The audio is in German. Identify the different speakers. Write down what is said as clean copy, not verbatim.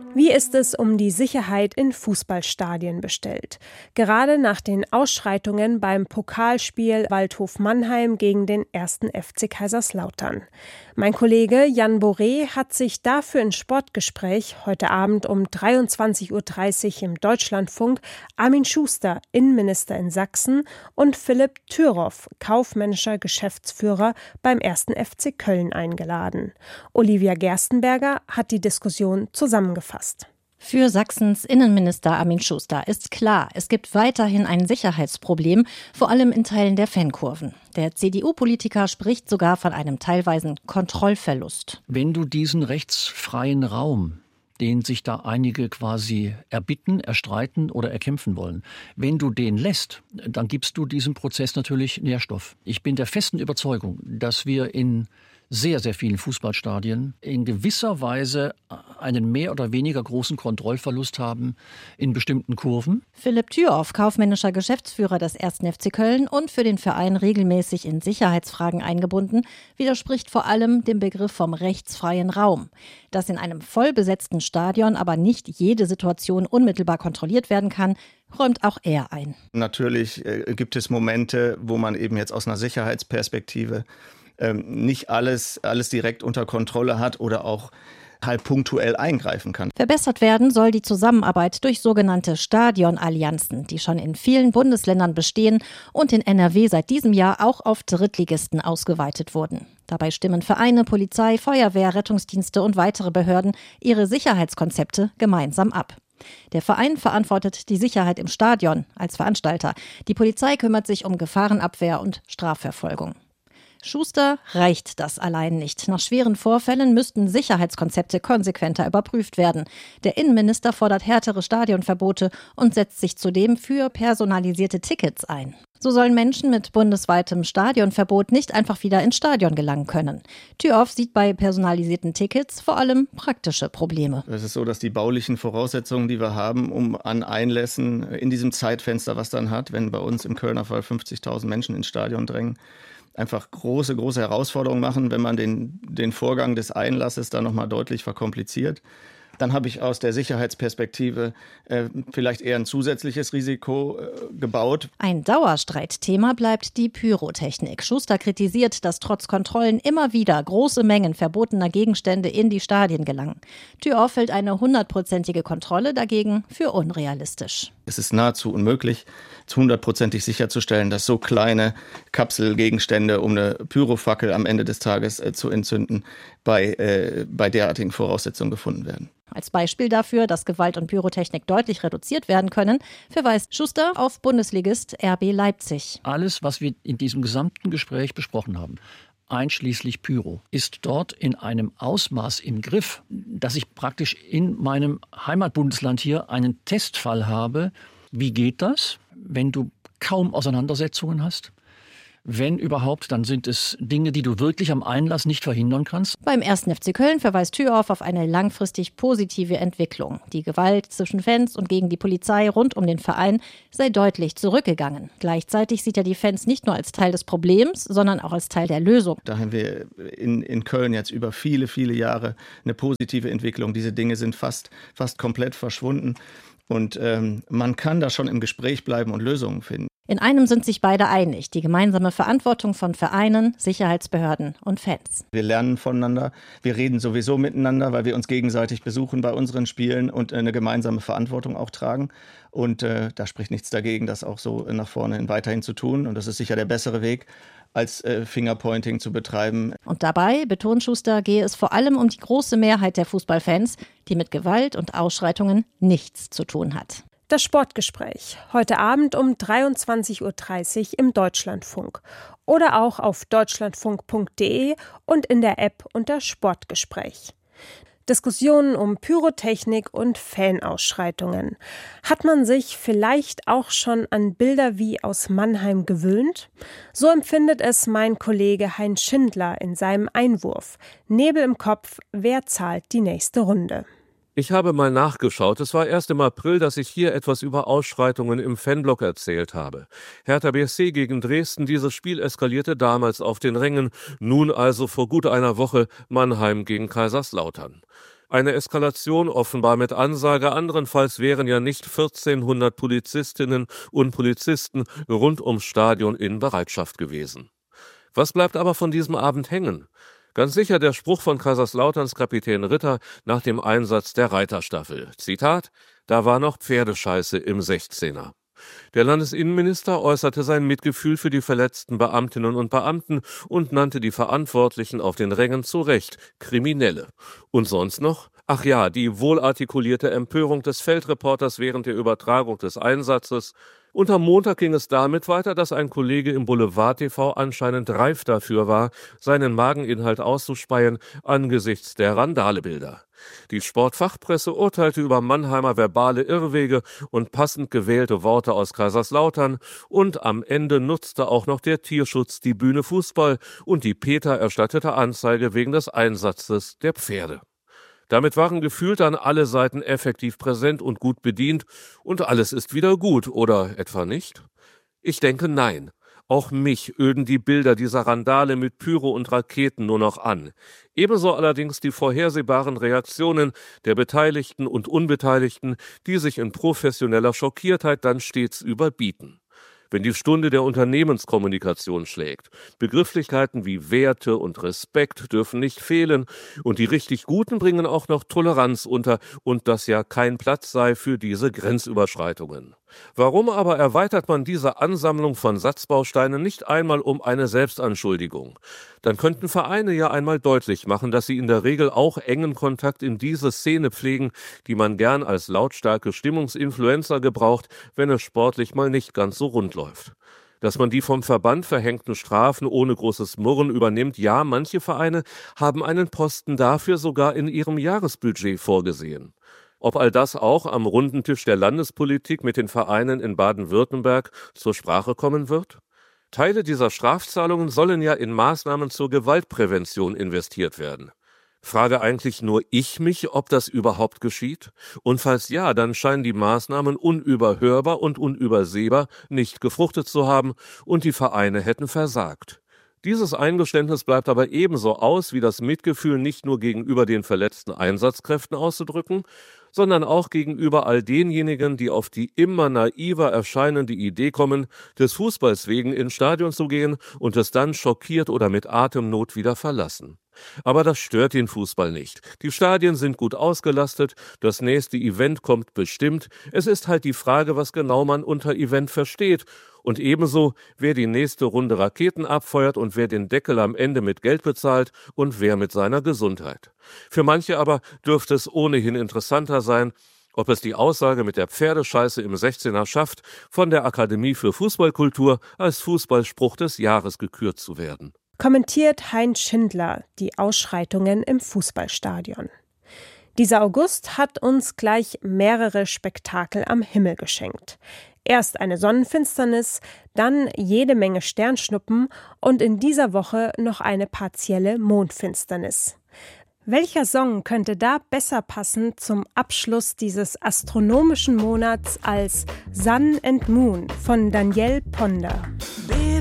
Speaker 1: Wie ist es um die Sicherheit in Fußballstadien bestellt? Gerade nach den Ausschreitungen beim Pokalspiel Waldhof Mannheim gegen den 1. FC Kaiserslautern. Mein Kollege Jan Boré hat sich dafür in Sportgespräch heute Abend um 23:30 Uhr im Deutschlandfunk Armin Schuster, Innenminister in Sachsen, und Philipp Thürow, kaufmännischer Geschäftsführer beim 1. FC Köln, eingeladen. Olivia Gerstenberger hat die Diskussion zusammengefasst.
Speaker 2: Für Sachsens Innenminister Armin Schuster ist klar, es gibt weiterhin ein Sicherheitsproblem, vor allem in Teilen der Fankurven. Der CDU-Politiker spricht sogar von einem teilweisen Kontrollverlust.
Speaker 3: Wenn du diesen rechtsfreien Raum, den sich da einige quasi erbitten, erstreiten oder erkämpfen wollen, wenn du den lässt, dann gibst du diesem Prozess natürlich Nährstoff. Ich bin der festen Überzeugung, dass wir in sehr, sehr vielen Fußballstadien in gewisser Weise einen mehr oder weniger großen Kontrollverlust haben in bestimmten Kurven.
Speaker 2: Philipp Thürow, kaufmännischer Geschäftsführer des 1. FC Köln und für den Verein regelmäßig in Sicherheitsfragen eingebunden, widerspricht vor allem dem Begriff vom rechtsfreien Raum. Dass in einem vollbesetzten Stadion aber nicht jede Situation unmittelbar kontrolliert werden kann, räumt auch er ein.
Speaker 4: Natürlich gibt es Momente, wo man eben jetzt aus einer Sicherheitsperspektive nicht alles direkt unter Kontrolle hat oder auch halt punktuell eingreifen kann.
Speaker 2: Verbessert werden soll die Zusammenarbeit durch sogenannte Stadionallianzen, die schon in vielen Bundesländern bestehen und in NRW seit diesem Jahr auch auf Drittligisten ausgeweitet wurden. Dabei stimmen Vereine, Polizei, Feuerwehr, Rettungsdienste und weitere Behörden ihre Sicherheitskonzepte gemeinsam ab. Der Verein verantwortet die Sicherheit im Stadion als Veranstalter. Die Polizei kümmert sich um Gefahrenabwehr und Strafverfolgung. Schuster reicht das allein nicht. Nach schweren Vorfällen müssten Sicherheitskonzepte konsequenter überprüft werden. Der Innenminister fordert härtere Stadionverbote und setzt sich zudem für personalisierte Tickets ein. So sollen Menschen mit bundesweitem Stadionverbot nicht einfach wieder ins Stadion gelangen können. Thürow sieht bei personalisierten Tickets vor allem praktische Probleme.
Speaker 4: Es ist so, dass die baulichen Voraussetzungen, die wir haben, um an Einlässen in diesem Zeitfenster, was dann hat, wenn bei uns im Kölner Fall 50.000 Menschen ins Stadion drängen, einfach große Herausforderungen machen, wenn man den Vorgang des Einlasses dann nochmal deutlich verkompliziert. Dann habe ich aus der Sicherheitsperspektive vielleicht eher ein zusätzliches Risiko gebaut.
Speaker 2: Ein Dauerstreitthema bleibt die Pyrotechnik. Schuster kritisiert, dass trotz Kontrollen immer wieder große Mengen verbotener Gegenstände in die Stadien gelangen. Thürow hält eine 100%ige Kontrolle dagegen für unrealistisch.
Speaker 4: Es ist nahezu unmöglich, 100%ig sicherzustellen, dass so kleine Kapselgegenstände, um eine Pyrofackel am Ende des Tages zu entzünden, bei derartigen Voraussetzungen gefunden werden.
Speaker 2: Als Beispiel dafür, dass Gewalt und Pyrotechnik deutlich reduziert werden können, verweist Schuster auf Bundesligist RB Leipzig.
Speaker 3: Alles, was wir in diesem gesamten Gespräch besprochen haben, einschließlich Pyro, ist dort in einem Ausmaß im Griff, dass ich praktisch in meinem Heimatbundesland hier einen Testfall habe. Wie geht das, wenn du kaum Auseinandersetzungen hast? Wenn überhaupt, dann sind es Dinge, die du wirklich am Einlass nicht verhindern kannst.
Speaker 2: Beim 1. FC Köln verweist Thürow auf eine langfristig positive Entwicklung. Die Gewalt zwischen Fans und gegen die Polizei rund um den Verein sei deutlich zurückgegangen. Gleichzeitig sieht er die Fans nicht nur als Teil des Problems, sondern auch als Teil der Lösung.
Speaker 4: Da haben wir in Köln jetzt über viele Jahre eine positive Entwicklung. Diese Dinge sind fast komplett verschwunden. Und man kann da schon im Gespräch bleiben und Lösungen finden.
Speaker 2: In einem sind sich beide einig, die gemeinsame Verantwortung von Vereinen, Sicherheitsbehörden und Fans.
Speaker 4: Wir lernen voneinander, wir reden sowieso miteinander, weil wir uns gegenseitig besuchen bei unseren Spielen und eine gemeinsame Verantwortung auch tragen. Und da spricht nichts dagegen, das auch so nach vorne hin weiterhin zu tun. Und das ist sicher der bessere Weg, als Fingerpointing zu betreiben.
Speaker 2: Und dabei, betont Schuster, gehe es vor allem um die große Mehrheit der Fußballfans, die mit Gewalt und Ausschreitungen nichts zu tun hat.
Speaker 1: Das Sportgespräch, heute Abend um 23:30 Uhr im Deutschlandfunk oder auch auf deutschlandfunk.de und in der App unter Sportgespräch. Diskussionen um Pyrotechnik und Fanausschreitungen. Hat man sich vielleicht auch schon an Bilder wie aus Mannheim gewöhnt? So empfindet es mein Kollege Hein Schindler in seinem Einwurf. Nebel im Kopf, wer zahlt die nächste Runde?
Speaker 5: Ich habe mal nachgeschaut. Es war erst im April, dass ich hier etwas über Ausschreitungen im Fanblock erzählt habe. Hertha BSC gegen Dresden, dieses Spiel eskalierte damals auf den Rängen. Nun also vor gut einer Woche Mannheim gegen Kaiserslautern. Eine Eskalation offenbar mit Ansage, andernfalls wären ja nicht 1400 Polizistinnen und Polizisten rund ums Stadion in Bereitschaft gewesen. Was bleibt aber von diesem Abend hängen? Ganz sicher der Spruch von Kaiserslauterns Kapitän Ritter nach dem Einsatz der Reiterstaffel. Zitat: Da war noch Pferdescheiße im 16er. Der Landesinnenminister äußerte sein Mitgefühl für die verletzten Beamtinnen und Beamten und nannte die Verantwortlichen auf den Rängen zu Recht Kriminelle. Und sonst noch? Ach ja, die wohlartikulierte Empörung des Feldreporters während der Übertragung des Einsatzes. Und am Montag ging es damit weiter, dass ein Kollege im Boulevard TV anscheinend reif dafür war, seinen Mageninhalt auszuspeien angesichts der Randalebilder. Die Sportfachpresse urteilte über Mannheimer verbale Irrwege und passend gewählte Worte aus Kaiserslautern, und am Ende nutzte auch noch der Tierschutz die Bühne Fußball und die PETA erstattete Anzeige wegen des Einsatzes der Pferde. Damit waren gefühlt dann alle Seiten effektiv präsent und gut bedient und alles ist wieder gut, oder etwa nicht? Ich denke, nein. Auch mich öden die Bilder dieser Randale mit Pyro und Raketen nur noch an. Ebenso allerdings die vorhersehbaren Reaktionen der Beteiligten und Unbeteiligten, die sich in professioneller Schockiertheit dann stets überbieten. Wenn die Stunde der Unternehmenskommunikation schlägt. Begrifflichkeiten wie Werte und Respekt dürfen nicht fehlen und die richtig Guten bringen auch noch Toleranz unter und dass ja kein Platz sei für diese Grenzüberschreitungen. Warum aber erweitert man diese Ansammlung von Satzbausteinen nicht einmal um eine Selbstanschuldigung? Dann könnten Vereine ja einmal deutlich machen, dass sie in der Regel auch engen Kontakt in diese Szene pflegen, die man gern als lautstarke Stimmungsinfluencer gebraucht, wenn es sportlich mal nicht ganz so rund läuft. Dass man die vom Verband verhängten Strafen ohne großes Murren übernimmt, ja, manche Vereine haben einen Posten dafür sogar in ihrem Jahresbudget vorgesehen. Ob all das auch am runden Tisch der Landespolitik mit den Vereinen in Baden-Württemberg zur Sprache kommen wird? Teile dieser Strafzahlungen sollen ja in Maßnahmen zur Gewaltprävention investiert werden. Frage eigentlich nur ich mich, ob das überhaupt geschieht? Und falls ja, dann scheinen die Maßnahmen unüberhörbar und unübersehbar nicht gefruchtet zu haben und die Vereine hätten versagt. Dieses Eingeständnis bleibt aber ebenso aus, wie das Mitgefühl nicht nur gegenüber den verletzten Einsatzkräften auszudrücken, sondern auch gegenüber all denjenigen, die auf die immer naiver erscheinende Idee kommen, des Fußballs wegen ins Stadion zu gehen und es dann schockiert oder mit Atemnot wieder verlassen. Aber das stört den Fußball nicht. Die Stadien sind gut ausgelastet, das nächste Event kommt bestimmt. Es ist halt die Frage, was genau man unter Event versteht. Und ebenso, wer die nächste Runde Raketen abfeuert und wer den Deckel am Ende mit Geld bezahlt und wer mit seiner Gesundheit. Für manche aber dürfte es ohnehin interessanter sein, ob es die Aussage mit der Pferdescheiße im 16er schafft, von der Akademie für Fußballkultur als Fußballspruch des Jahres gekürt zu werden.
Speaker 1: Kommentiert Heinz Schindler die Ausschreitungen im Fußballstadion. Dieser August hat uns gleich mehrere Spektakel am Himmel geschenkt. Erst eine Sonnenfinsternis, dann jede Menge Sternschnuppen und in dieser Woche noch eine partielle Mondfinsternis. Welcher Song könnte da besser passen zum Abschluss dieses astronomischen Monats als Sun and Moon von Daniel Ponder?